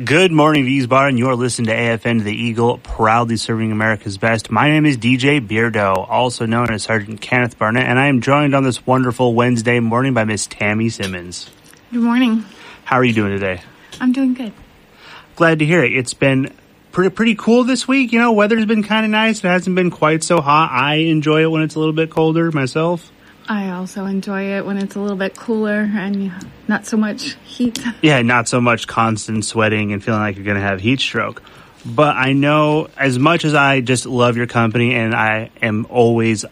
Good morning, Wiesbaden, and you're listening to AFN The Eagle, proudly serving America's best. My name is DJ Beardo, also known as Sergeant Kenneth Barnett, and I am joined on this wonderful Wednesday morning by Miss Tammy Simmons. Good morning. How are you doing today? I'm doing good. Glad to hear it. It's been pretty cool this week. You know, weather's been kind of nice. It hasn't been quite so hot. I enjoy it when it's a little bit colder myself. I also enjoy it when it's a little bit cooler and not so much heat. Yeah, not so much constant sweating and feeling like you're going to have heat stroke. But I know, as much as I just love your company and I am always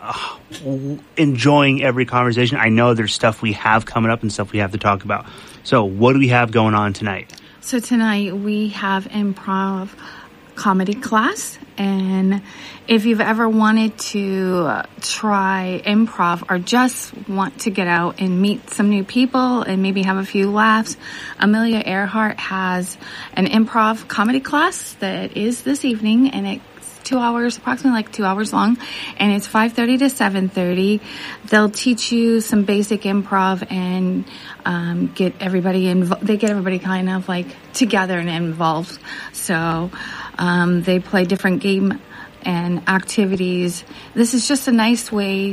enjoying every conversation, I know there's stuff we have coming up and stuff we have to talk about. So what do we have going on tonight? So tonight we have improv comedy class, and if you've ever wanted to try improv or just want to get out and meet some new people and maybe have a few laughs, Amelia Earhart has an improv comedy class that is this evening, and it's 2 hours, approximately like 2 hours long, and it's 5:30 to 7:30. They'll teach you some basic improv and get everybody they get everybody kind of like together and involved. So they play different game and activities. This is just a nice way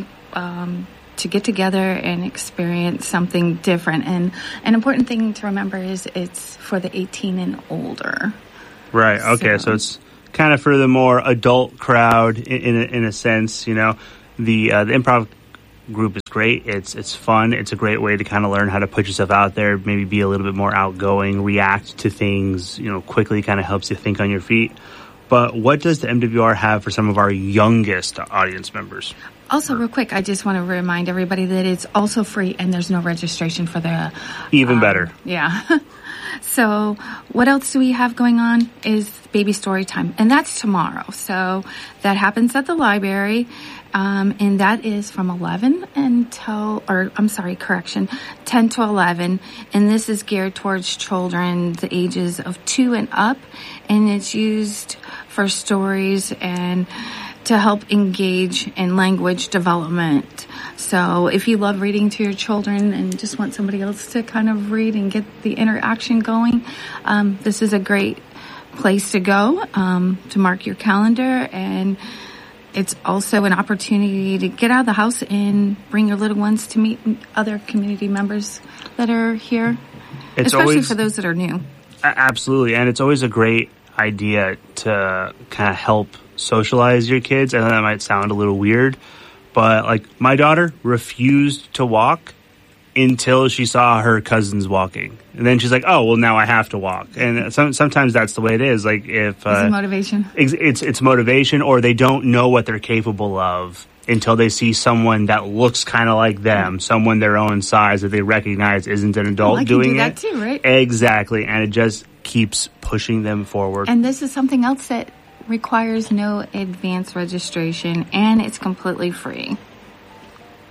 to get together and experience something different. And an important thing to remember is it's for the 18 and older. Right. Okay. So it's kind of for the more adult crowd in a sense. You know, the improv group is great. It's fun. It's a great way to kind of learn how to put yourself out there, maybe be a little bit more outgoing, react to things, you know, quickly, kind of helps you think on your feet. But what does the MWR have for some of our youngest audience members? Also, real quick, I just want to remind everybody that it's also free and there's no registration for the... Even better. Yeah. So what else do we have going on is baby story time, and that's tomorrow. So that happens at the library, and that is from 10 to 11, and this is geared towards children the ages of 2 and up, and it's used for stories and to help engage in language development. So if you love reading to your children and just want somebody else to kind of read and get the interaction going, this is a great place to go to mark your calendar. And it's also an opportunity to get out of the house and bring your little ones to meet other community members that are here, especially for those that are new. Absolutely. And it's always a great idea to kind of help socialize your kids. I know that might sound a little weird, but like my daughter refused to walk until she saw her cousins walking, and then she's like, "Oh, well, now I have to walk." And sometimes that's the way it is. Like if it's motivation, it's motivation, or they don't know what they're capable of until they see someone that looks kind of like them, someone their own size that they recognize isn't an adult doing it. I can do that too, right? Exactly, and it just keeps pushing them forward. And this is something else that requires no advance registration, and it's completely free.